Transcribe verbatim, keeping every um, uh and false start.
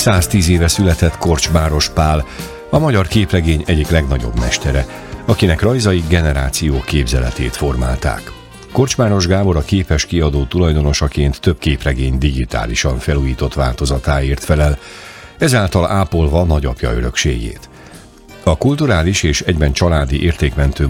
száztíz éve született Korcsmáros Pál, a magyar képregény egyik legnagyobb mestere, akinek rajzai generációk képzeletét formálták. Korcsmáros Gábor a Képes Kiadó tulajdonosaként több képregény digitálisan felújított változatáért felel, ezáltal ápolva nagyapja örökségét. A kulturális és egyben családi értékmentő